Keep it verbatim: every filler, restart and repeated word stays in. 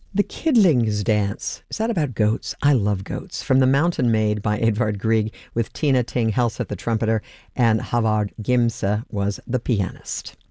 The Kidling's Dance. Is that about goats? I love goats. From The Mountain Maid by Edvard Grieg, with Tina Ting Helseth, the trumpeter, and Havard Gimse was the pianist.